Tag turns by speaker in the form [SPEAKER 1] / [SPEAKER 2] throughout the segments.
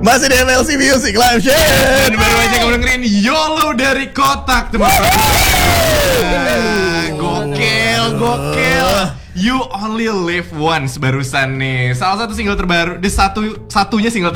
[SPEAKER 1] Masih di MLC Music Live Show.
[SPEAKER 2] Dan baru aja kamu dengerin YOLO dari Kotak, teman-teman. Gokil. You Only Live Once barusan nih. Salah satu single terbaru, satunya single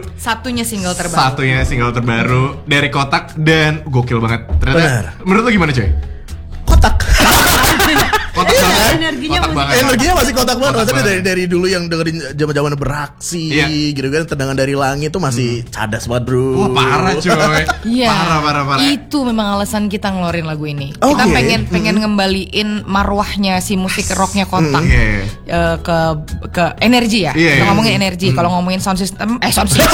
[SPEAKER 2] terbaru dari Kotak, dan gokil banget. Ternyata.
[SPEAKER 1] Benar.
[SPEAKER 2] Menurut lo gimana, coy?
[SPEAKER 1] Kotak.
[SPEAKER 2] Kotak banget.
[SPEAKER 1] Energinya masih kotak banget. Maksudnya dari dulu yang dengerin zaman-zaman beraksi gitu kan, tendangan dari langit tuh masih cadas banget, bro.
[SPEAKER 2] Wah, parah coy.
[SPEAKER 3] Iya.
[SPEAKER 2] Parah.
[SPEAKER 3] Itu memang alasan kita ngeluarin lagu ini. Kita pengen ngembaliin marwahnya si musik rocknya Kotak ke energi ya. Kita ngomongin energi. Kalau ngomongin sound system, ekosistem.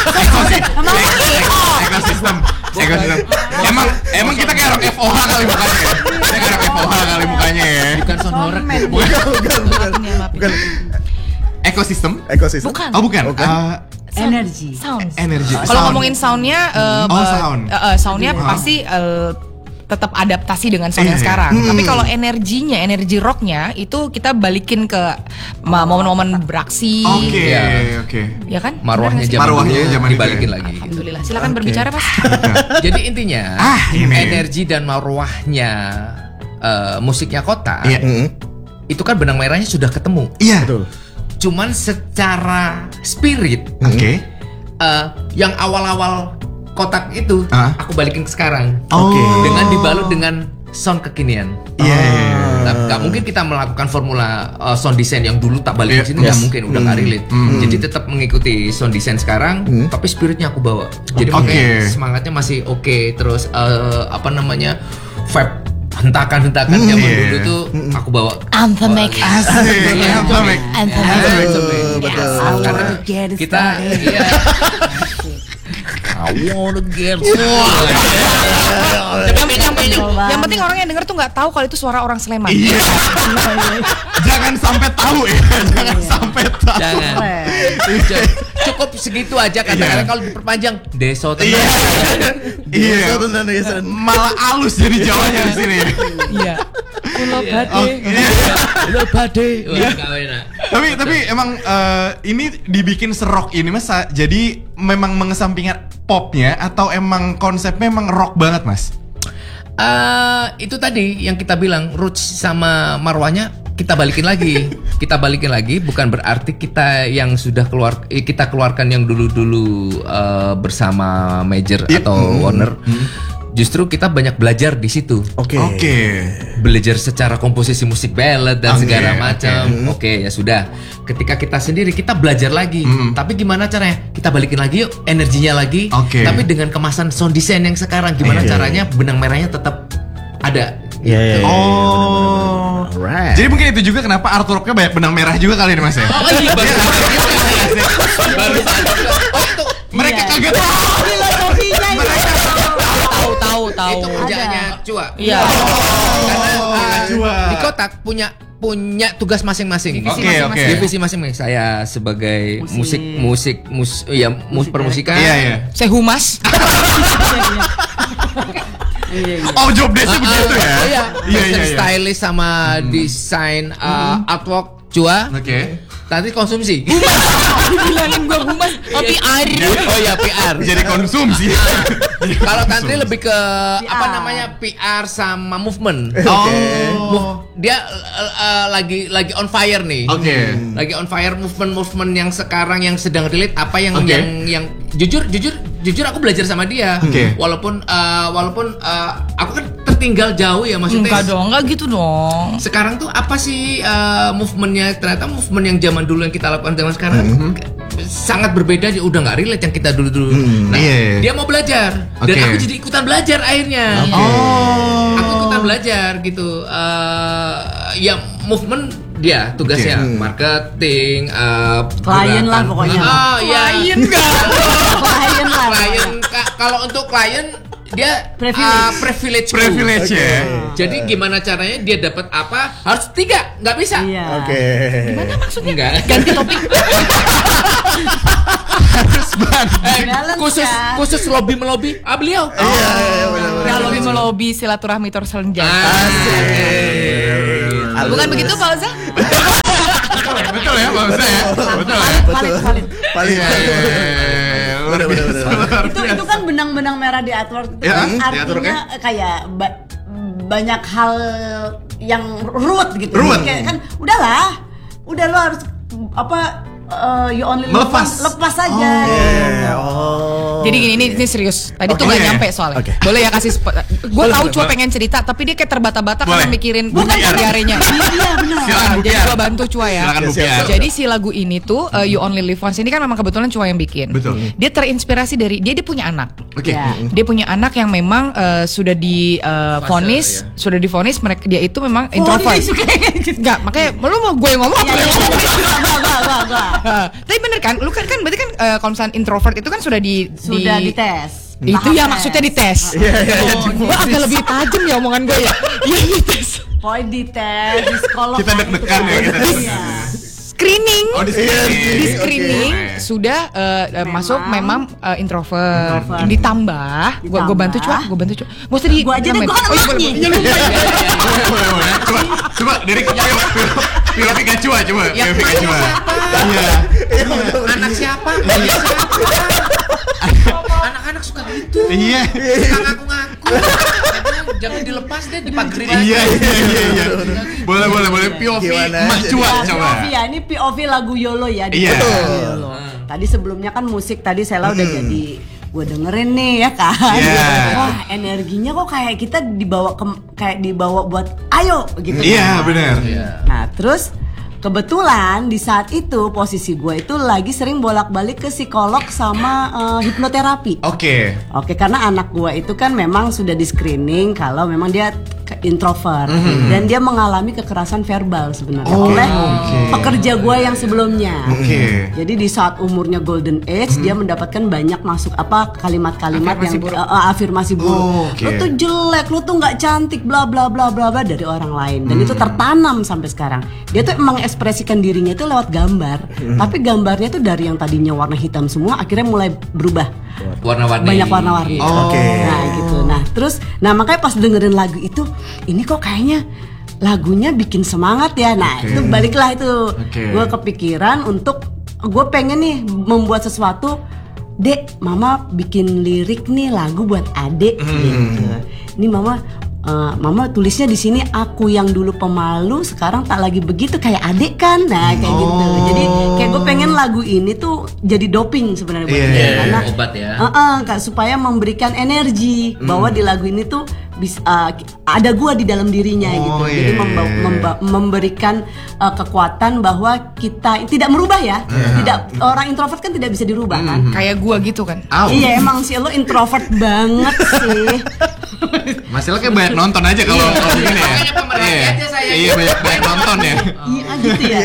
[SPEAKER 3] Emang kita kayak rock FOH kali mukanya ya. Kita kayak rock FOH kali mukanya ya.
[SPEAKER 4] Bukan sound horror.
[SPEAKER 1] Bukan.
[SPEAKER 2] Ekosistem?
[SPEAKER 3] Bukan.
[SPEAKER 2] Oh, bukan.
[SPEAKER 5] Energi.
[SPEAKER 3] Sound.
[SPEAKER 2] Energi.
[SPEAKER 3] Kalau ngomongin soundnya, soundnya
[SPEAKER 2] Wow.
[SPEAKER 3] pasti tetap adaptasi dengan sound yang sekarang. Tapi kalau energi rocknya itu kita balikin ke momen-momen beraksi.
[SPEAKER 2] Oke.
[SPEAKER 3] Ya kan?
[SPEAKER 4] Marwahnya
[SPEAKER 3] Benar nggak sih?
[SPEAKER 4] zaman dulu dibalikin
[SPEAKER 2] itu ya.
[SPEAKER 4] lagi.
[SPEAKER 3] Alhamdulillah. Silakan berbicara, Mas.
[SPEAKER 4] Jadi intinya
[SPEAKER 2] ini.
[SPEAKER 4] energi dan marwahnya musiknya Kotak itu kan benang merahnya sudah ketemu.
[SPEAKER 2] Iya.
[SPEAKER 1] Betul.
[SPEAKER 4] Cuman secara spirit
[SPEAKER 2] Oke.
[SPEAKER 4] yang awal-awal Kotak itu aku balikin ke sekarang. Dengan dibalut dengan sound kekinian. Gak mungkin kita melakukan formula sound design yang dulu tak balik ke sini, gak mungkin, udah gak relate. Jadi tetap mengikuti sound design sekarang, tapi spiritnya aku bawa. Jadi mungkin semangatnya masih oke. Terus vibe hentakan zaman dulu tuh aku bawa.
[SPEAKER 3] Anthemic.
[SPEAKER 1] Betul.
[SPEAKER 4] Karena kita I wanna get
[SPEAKER 3] Yang penting orang yang denger tuh nggak tahu kalau itu suara orang Sleman.
[SPEAKER 2] Iya. Jangan sampai tahu ya. Jangan sampai tahu.
[SPEAKER 4] Jangan. Cukup segitu aja, kadang-kadang kalau diperpanjang deso tenang.
[SPEAKER 2] Iya. Malah halus jadi Jawanya di sini.
[SPEAKER 3] Iya.
[SPEAKER 4] Pulau Bade.
[SPEAKER 2] Tapi emang ini dibikin serok ini Mas, jadi memang mengesampingkan popnya atau emang konsepnya emang rock banget, Mas?
[SPEAKER 4] Itu tadi yang kita bilang, roots sama marwahnya kita balikin lagi. Bukan berarti kita yang sudah kita keluarkan yang dulu bersama Major atau Warner. Justru kita banyak belajar di situ.
[SPEAKER 1] Oke.
[SPEAKER 4] Belajar secara komposisi musik ballad dan segala macam. Oke, ya sudah. Ketika kita sendiri kita belajar lagi. Tapi gimana caranya? Kita balikin lagi yuk energinya lagi. Tapi dengan kemasan sound design yang sekarang, gimana caranya benang merahnya tetap ada.
[SPEAKER 1] Alright.
[SPEAKER 2] Jadi mungkin itu juga kenapa artworknya banyak benang merah juga kali ini Mas ya. Mereka kaget.
[SPEAKER 3] Tahu.
[SPEAKER 4] Itu kerjaannya Cua.
[SPEAKER 3] Iya.
[SPEAKER 4] Karena di Kotak punya tugas masing-masing. Divisi masing-masing. Saya sebagai permusikan.
[SPEAKER 2] Iya.
[SPEAKER 3] Saya humas.
[SPEAKER 2] Oh, job desk begitu ya.
[SPEAKER 4] Iya. Stylist sama desain artwork Cua. Nanti konsumsi.
[SPEAKER 3] Bilangin gua humas. PR.
[SPEAKER 4] Oh ya, PR.
[SPEAKER 2] Jadi konsumsi.
[SPEAKER 4] Kalau Tantri lebih ke PR sama movement. Dia lagi on fire nih. Lagi on fire movement yang sekarang yang sedang relate apa yang jujur aku belajar sama dia. Walaupun aku kan tertinggal jauh ya, maksudnya.
[SPEAKER 3] Enggak gitu dong.
[SPEAKER 4] Sekarang tuh apa sih movementnya? Ternyata movement yang zaman dulu yang kita lakukan zaman sekarang sangat berbeda, udah nggak relate yang kita dulu. Dia mau belajar dan aku jadi ikutan belajar akhirnya. Aku ikutan belajar gitu. Ya movement dia tugasnya marketing,
[SPEAKER 5] klien lah pokoknya.
[SPEAKER 4] Klien. Kalau untuk klien dia privilege ya. Jadi gimana caranya dia dapat apa? Harus 3, nggak bisa.
[SPEAKER 3] Gimana maksudnya?
[SPEAKER 4] Enggak.
[SPEAKER 3] Ganti topik.
[SPEAKER 2] Harus
[SPEAKER 4] khusus lobby melobi beliau.
[SPEAKER 3] Kalau lobby melobi silaturahmi terselenjang. Bukan begitu Pak Oza?
[SPEAKER 2] Betul ya Pak Oza ya.
[SPEAKER 5] Valid.
[SPEAKER 2] Paling
[SPEAKER 5] Itu kan benang-benang merah di artwork itu kan artinya kayak banyak hal yang ruwet gitu. Kayak kan udah lo harus you only lepas aja.
[SPEAKER 3] Jadi gini, ini serius. Tadi tuh gak nyampe soalnya. Boleh ya kasih gue tahu cuma pengen cerita, tapi dia kayak terbata-bata karena mikirin diarenya. Iya benar. Jadi gue bantu Cua ya. Jadi si lagu ini tuh You Only Live Once ini kan memang kebetulan Cua yang bikin.
[SPEAKER 2] Betul.
[SPEAKER 3] Dia terinspirasi dari dia punya anak. Dia punya anak yang memang sudah divonis, mereka dia itu memang introvert. Enggak, makanya lu mau gue ngomong. Tapi bener kan, lu kan berarti kan kalau misalnya introvert itu kan sudah
[SPEAKER 5] dites.
[SPEAKER 3] Itu ya maksudnya dites. Gua agak lebih tajam ya omongan gue ya. Iya dites.
[SPEAKER 5] Pokoknya dites, di sekolah.
[SPEAKER 2] Kita deg-degan ya kita.
[SPEAKER 3] Screening.
[SPEAKER 2] Di
[SPEAKER 3] screening sudah masuk memang introvert. Ditambah gue bantu Cua. Gua aja deh, gue
[SPEAKER 2] Coba dari Pika Cua.
[SPEAKER 4] Anak siapa? Anak-anak suka gitu.
[SPEAKER 2] Iya.
[SPEAKER 4] Suka ngaku-ngaku. Jangan dilepas deh, dipagerin aja.
[SPEAKER 2] Iya. Boleh POV Mak Cua coba.
[SPEAKER 5] POV ya, ini POV lagu YOLO ya.
[SPEAKER 2] Iya.
[SPEAKER 5] Tadi sebelumnya kan musik tadi Sela udah jadi gue dengerin nih ya kan. Wah, energinya kok kayak kita dibawa buat ayo gitu.
[SPEAKER 2] Iya, benar.
[SPEAKER 5] Nah, terus kebetulan di saat itu posisi gue itu lagi sering bolak-balik ke psikolog sama hipnoterapi. Oke, karena anak gue itu kan memang sudah di screening kalau memang dia introvert dan dia mengalami kekerasan verbal sebenarnya oleh pekerja gue yang sebelumnya. Jadi di saat umurnya golden age dia mendapatkan banyak masuk kalimat-kalimat afirmasi buruk. Lu tuh jelek, lu tuh nggak cantik, bla bla bla bla bla dari orang lain dan itu tertanam sampai sekarang. Dia tuh emang ekspresikan dirinya itu lewat gambar, tapi gambarnya tuh dari yang tadinya warna hitam semua akhirnya mulai berubah
[SPEAKER 4] warna-warni,
[SPEAKER 5] banyak warna-warni. Nah gitu. Nah makanya pas dengerin lagu itu, ini kok kayaknya lagunya bikin semangat ya. Nah itu baliklah itu, gue kepikiran untuk gue pengen nih membuat sesuatu. Dek, mama bikin lirik nih lagu buat adek gitu. Ini mama tulisnya di sini, aku yang dulu pemalu sekarang tak lagi begitu kayak adek kan. Nah kayak gitu. Jadi kayak gue pengen lagu ini tuh jadi doping sebenarnya buat dia, karena
[SPEAKER 4] obat ya.
[SPEAKER 5] Supaya memberikan energi bahwa di lagu ini tuh ada gua di dalam dirinya gitu. Jadi memberikan kekuatan bahwa kita tidak merubah ya. Tidak, orang introvert kan tidak bisa dirubah kan.
[SPEAKER 3] Kayak gua gitu kan.
[SPEAKER 5] Iya emang sih lo introvert banget sih.
[SPEAKER 2] Masalah kayak banyak nonton aja kalau begini ya. Iya banyak nonton ya.
[SPEAKER 5] Iya gitu ya.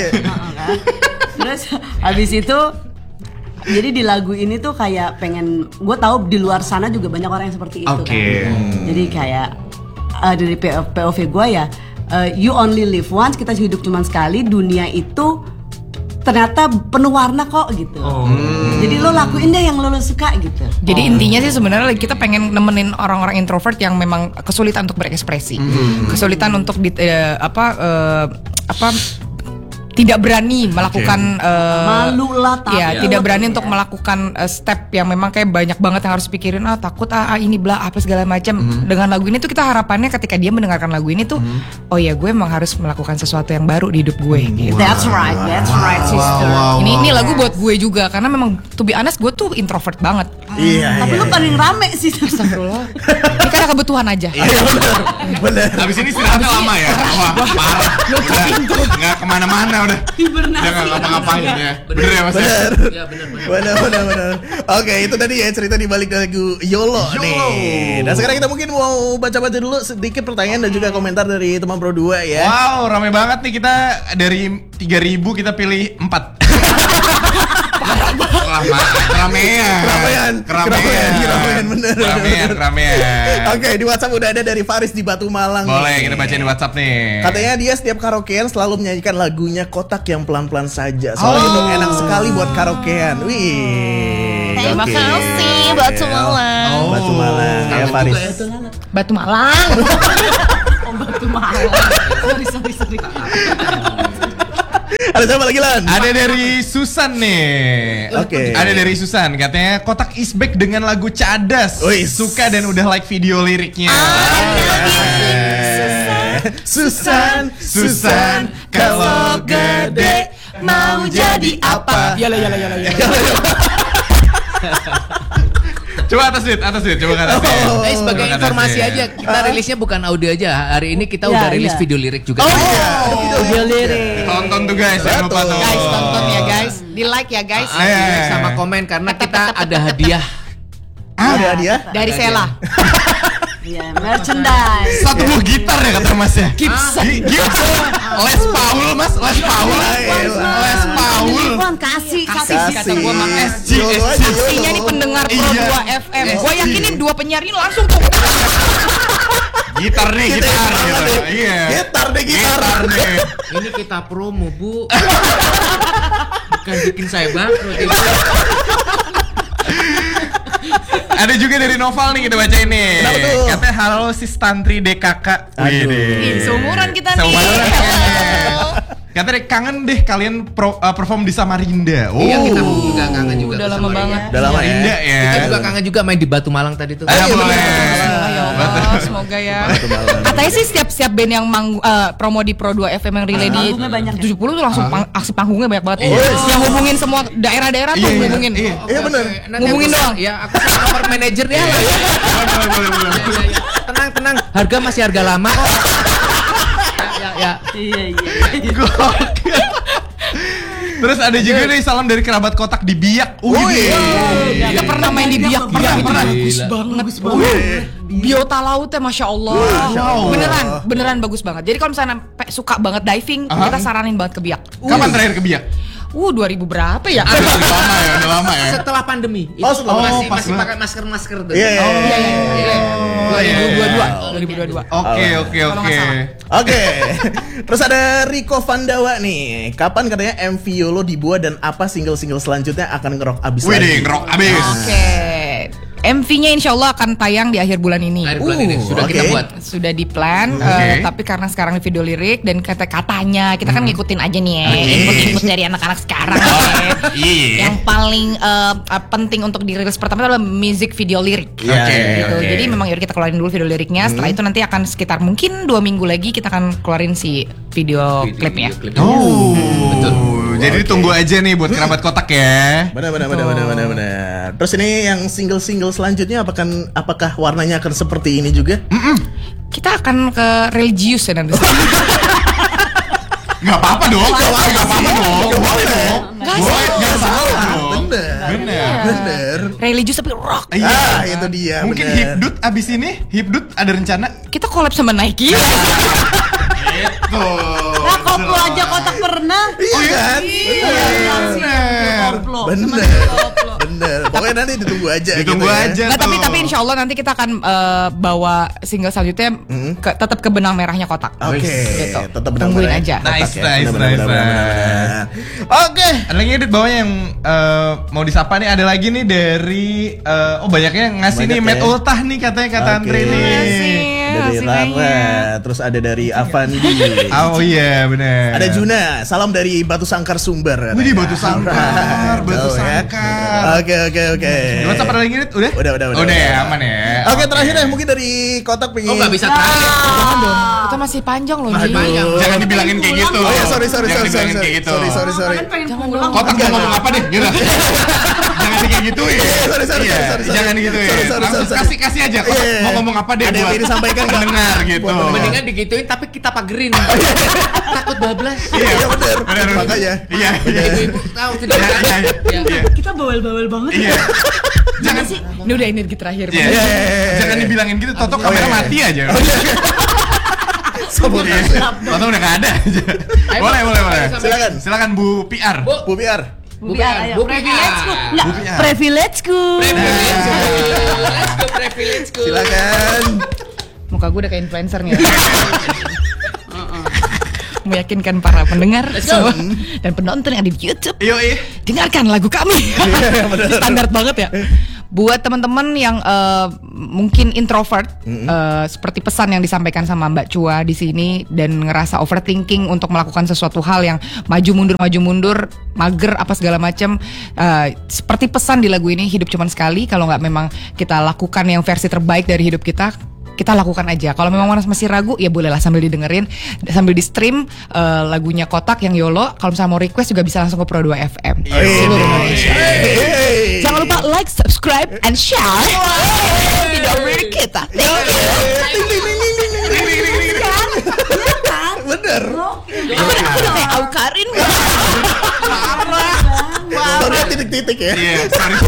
[SPEAKER 5] Terus habis itu jadi di lagu ini tuh kayak pengen, gue tahu di luar sana juga banyak orang yang seperti itu kan. Jadi kayak dari POV gue ya, you only live once, kita hidup cuma sekali, dunia itu ternyata penuh warna kok gitu. Jadi lo lakuin deh yang lo suka gitu.
[SPEAKER 3] Jadi intinya sih sebenarnya kita pengen nemenin orang-orang introvert yang memang kesulitan untuk berekspresi, kesulitan untuk tidak berani melakukan
[SPEAKER 5] malu lah, takut.
[SPEAKER 3] Ya, tidak berani untuk melakukan step yang memang kayak banyak banget yang harus pikirin, takut ini bla apa segala macam. Dengan lagu ini tuh kita harapannya ketika dia mendengarkan lagu ini tuh, oh ya gue emang harus melakukan sesuatu yang baru di hidup gue gitu.
[SPEAKER 5] That's right sister.
[SPEAKER 3] Ini lagu buat gue juga karena memang to be honest gue tuh introvert banget.
[SPEAKER 5] Tapi lu paling rame sih.
[SPEAKER 3] Astagfirullah. Ini karena kebutuhan aja.
[SPEAKER 2] Bener. Habis ini istirahatnya lama ya. Wah, parah. Nggak kemana-mana udah.
[SPEAKER 5] Hibernasi.
[SPEAKER 2] Jangan ngapa-ngapain ya. Bener ya Mas?
[SPEAKER 1] Bener. Oke, itu tadi ya cerita di balik lagu YOLO nih. Dan sekarang kita mungkin mau baca-baca dulu sedikit pertanyaan dan juga komentar dari teman Pro 2 ya.
[SPEAKER 2] Wow, ramai banget nih, kita dari 3.000 kita pilih 4. Keramaian.
[SPEAKER 1] Oke, di WhatsApp udah ada dari Faris di Batu Malang.
[SPEAKER 2] Boleh kita bacain di WhatsApp nih.
[SPEAKER 1] Katanya dia setiap karaokean selalu menyanyikan lagunya Kotak yang pelan-pelan saja. Soalnya itu enak sekali buat karaokean. Wih.
[SPEAKER 3] Terima kasih Batu Malang.
[SPEAKER 1] Batu Malang ya Faris.
[SPEAKER 3] Batu Malang.
[SPEAKER 5] Batu Malang. Sorry.
[SPEAKER 1] Ada siapa lagi Lan?
[SPEAKER 2] Ada dari Susan nih.
[SPEAKER 1] Oke.
[SPEAKER 2] Ada dari Susan, katanya Kotak is back dengan lagu Cadas. Suka dan udah like video liriknya.
[SPEAKER 1] Susan,
[SPEAKER 3] kalau gede mau jadi apa? Yalah.
[SPEAKER 2] Coba atas Dit, coba atas.
[SPEAKER 4] Sebagai informasi aja, kita rilisnya bukan audio aja. Hari ini kita udah rilis video lirik juga.
[SPEAKER 5] Video lirik.
[SPEAKER 2] Tonton tuh guys, jangan lupa tuh.
[SPEAKER 3] Guys, tonton ya guys. Di like ya guys.
[SPEAKER 4] Sama komen karena kita ada hadiah.
[SPEAKER 1] Ada hadiah
[SPEAKER 3] dari Sela.
[SPEAKER 5] Iya, merchandise.
[SPEAKER 2] Satu buah gitar ya kata Mas ya.
[SPEAKER 3] Gibson.
[SPEAKER 2] Les Paul Mas, Les Paul.
[SPEAKER 5] Kasih.
[SPEAKER 3] Kata gua Mang
[SPEAKER 2] SG.
[SPEAKER 3] Pastinya nih pendengar Pro 2 FM. Gua yakin nih dua penyiar ini langsung tuh.
[SPEAKER 2] Gitar nih, gitar. Iya.
[SPEAKER 1] Gitar deh.
[SPEAKER 4] Ini kita promo, Bu. Bukan bikin saya bangkrut.
[SPEAKER 2] Ada juga dari Noval nih kita baca ini. Katanya halo sis Tantri DKK.
[SPEAKER 3] Seumuran kita nih.
[SPEAKER 2] Katanya kangen deh kalian perform di Samarinda.
[SPEAKER 4] Iya, kita juga kangen juga.
[SPEAKER 3] Udah lama banget.
[SPEAKER 1] Udah lama
[SPEAKER 2] Samarinda ya.
[SPEAKER 4] Kita juga kangen juga main di Batu Malang tadi tuh.
[SPEAKER 3] Semoga ya. Katanya sih setiap band yang promo di Pro 2 FM yang relay di 70 tuh langsung aksi panggungnya banyak banget. Yang hubungin semua daerah-daerah tuh hubungin.
[SPEAKER 1] Iya benar.
[SPEAKER 3] Hubungin doang.
[SPEAKER 4] Ya, aku nomor manajer dia lah. Tenang. Harga masih harga lama kok. Ya.
[SPEAKER 5] Iya.
[SPEAKER 2] Terus ada juga nih salam dari kerabat Kotak di Biak.
[SPEAKER 3] Kita pernah main di Biak.
[SPEAKER 2] Pernah.
[SPEAKER 3] Bagus banget. Biota lautnya Masya Allah. Beneran bagus banget. Jadi kalau misalnya suka banget diving, kita saranin banget ke Biak.
[SPEAKER 2] Kapan terakhir ke Biak?
[SPEAKER 3] 2000 berapa ya?
[SPEAKER 2] Udah lama ya.
[SPEAKER 4] Setelah pandemi. Masih pakai masker tuh.
[SPEAKER 1] Iya.
[SPEAKER 3] 2022.
[SPEAKER 2] Oke.
[SPEAKER 1] Terus ada Rico Vandawa nih. Kapan katanya MV Yolo dibuat dan apa single-single selanjutnya akan ngerok abis lagi?
[SPEAKER 2] Ngerok abis.
[SPEAKER 3] Oke. MV-nya insya Allah akan tayang di akhir bulan ini.
[SPEAKER 4] Sudah kita buat.
[SPEAKER 3] Sudah di plan, tapi karena sekarang video lirik dan kata-katanya kita kan ngikutin aja nih ya, input dari anak-anak sekarang Yang paling penting untuk dirilis pertama adalah music video lirik. Gitu. Jadi memang yaudah kita keluarin dulu video liriknya. Setelah itu nanti akan sekitar mungkin 2 minggu lagi kita akan keluarin si video klipnya.
[SPEAKER 2] Betul. Jadi tunggu aja nih buat kerabat Kotak ya.
[SPEAKER 1] Benar. Terus ini yang single-single selanjutnya apakah warnanya akan seperti ini juga?
[SPEAKER 3] Kita akan ke religius ya nanti.
[SPEAKER 2] Gak apa-apa dong.
[SPEAKER 3] Gak
[SPEAKER 2] salah.
[SPEAKER 1] Bener.
[SPEAKER 3] Religius tapi rock.
[SPEAKER 1] Itu dia.
[SPEAKER 2] Mungkin Hipdut abis ini ada rencana.
[SPEAKER 3] Kita collab sama Nike.
[SPEAKER 2] Gitu.
[SPEAKER 5] Nah, koplo aja Kotak pernah.
[SPEAKER 1] Iya kan? Bener. Pokoknya nanti ditunggu aja.
[SPEAKER 3] Nah, tapi insya Allah nanti kita akan bawa single selanjutnya tetap ke benang merahnya Kotak.
[SPEAKER 1] Gitu. Tetap benang
[SPEAKER 3] tungguin
[SPEAKER 1] merah.
[SPEAKER 3] aja.
[SPEAKER 2] Nice.
[SPEAKER 1] Oke.
[SPEAKER 2] Ada lagi edit bawahnya yang mau disapa nih. Ada lagi nih dari banyaknya ngasih nih Matt Ultah nih katanya kata Andre nih.
[SPEAKER 1] Dari Rara, terus ada dari Avandi.
[SPEAKER 2] Oh iya benar.
[SPEAKER 1] Ada Juna, salam dari Batu Sangkar Sumber.
[SPEAKER 2] Wih, Batu Sangkar. Oke.
[SPEAKER 1] WhatsApp
[SPEAKER 2] ada lagi udah? Udah ya, aman ya.
[SPEAKER 1] Oke, terakhir ya mungkin dari Kotak pengen.
[SPEAKER 4] Nggak bisa terakhir.
[SPEAKER 3] Jangan dong. Kita masih panjang loh.
[SPEAKER 2] Jangan dibilangin kayak gitu.
[SPEAKER 1] Oh ya, sorry.
[SPEAKER 2] Jangan dibilangin kayak gitu.
[SPEAKER 1] Sorry.
[SPEAKER 3] Jangan dong.
[SPEAKER 2] Kotak mau ngomong apa deh? Jangan kayak gituin.
[SPEAKER 1] Sorry.
[SPEAKER 2] Jangan digituin. Langsung kasih aja. Mau ngomong apa deh?
[SPEAKER 1] Ada yang ingin disampaikan
[SPEAKER 2] dengar gitu.
[SPEAKER 4] Mendingan digituin tapi kita pagerin. Takut bablas.
[SPEAKER 1] Iya benar. Makanya.
[SPEAKER 2] Iya.
[SPEAKER 4] Ibu tahu tidak.
[SPEAKER 5] Kita bawel-bawel banget.
[SPEAKER 2] Iya.
[SPEAKER 3] Jangan sih. Ini udah energi terakhir.
[SPEAKER 2] Jangan dibilangin gitu. Toto kamera mati aja. Toto udah nggak ada. Boleh. Silakan Bu PR.
[SPEAKER 1] Bu PR.
[SPEAKER 5] Privilege-ku.
[SPEAKER 1] Silakan.
[SPEAKER 3] Muka gue udah kayak influencer nih. Meyakinkan para pendengar semua dan penonton yang ada di YouTube.
[SPEAKER 2] Dengarkan
[SPEAKER 3] lagu kami. Standar banget ya. Buat teman-teman yang mungkin introvert, seperti pesan yang disampaikan sama Mbak Chua di sini dan ngerasa overthinking untuk melakukan sesuatu hal yang maju mundur, mager apa segala macam, seperti pesan di lagu ini, hidup cuman sekali. Kalau nggak memang kita lakukan yang versi terbaik dari hidup kita lakukan aja. Kalau memang masih ragu, ya bolehlah sambil didengerin, sambil di stream lagunya Kotak yang YOLO. Kalau misalnya mau request juga bisa langsung ke Pro 2 FM. Seluruh Indonesia. Jangan lupa like, subscribe, and share video kita.
[SPEAKER 1] Bener.
[SPEAKER 3] Aukarin.
[SPEAKER 1] Story titik-titik ya.
[SPEAKER 2] Iya, sorry.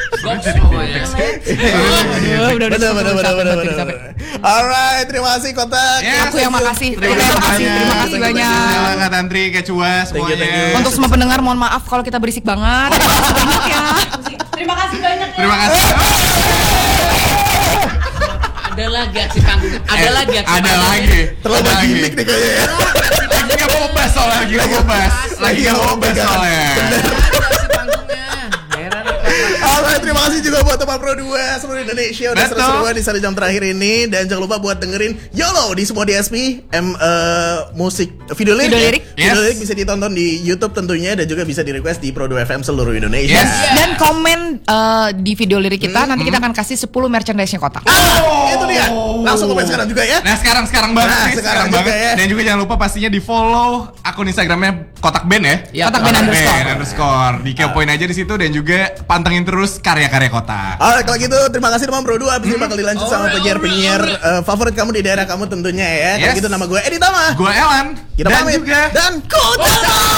[SPEAKER 1] Bener. Alright, terima kasih Kotak.
[SPEAKER 3] Aku yang makasih. Terima kasih banyak.
[SPEAKER 2] Kak Tantri, Kak Chua, semuanya.
[SPEAKER 3] Untuk semua pendengar, mohon maaf kalau kita berisik banget.
[SPEAKER 5] Terima kasih banyak.
[SPEAKER 2] Terima kasih.
[SPEAKER 4] Ada lagi aksi panggung. Ada lagi.
[SPEAKER 1] Terlalu gimmick nih kayaknya ya.
[SPEAKER 2] Lagi nggak mau bahas soalnya. Lagi nggak mau bahas soalnya.
[SPEAKER 1] Alright, terima kasih juga buat teman Pro 2 seluruh Indonesia udah seru-seruan di 1 jam terakhir ini. Dan jangan lupa buat dengerin YOLO di semua DSP, musik video lirik bisa ditonton di YouTube tentunya, dan juga bisa di request di Pro 2 FM seluruh Indonesia.
[SPEAKER 3] Dan komen di video lirik kita, nanti kita akan kasih 10 merchandise-nya Kotak.
[SPEAKER 1] Itu dia. Langsung komen sekarang juga ya.
[SPEAKER 2] Nah, sekarang banget. Sekarang banget ya. Dan juga jangan lupa pastinya di follow akun Instagramnya Kotak Band ya.
[SPEAKER 3] Kotak Band
[SPEAKER 2] _ dikepoin aja di situ, dan juga pantengin terus karya-karya Kotak.
[SPEAKER 1] Alright, kalau gitu terima kasih teman Pro 2. Abis ini bakal dilanjut sama penyiar-penyiar favorit kamu di daerah kamu tentunya ya. Kalau gitu nama gue Edi Tama.
[SPEAKER 2] Gue Elan.
[SPEAKER 1] Kita pamit.
[SPEAKER 2] Juga
[SPEAKER 1] dan Kotak.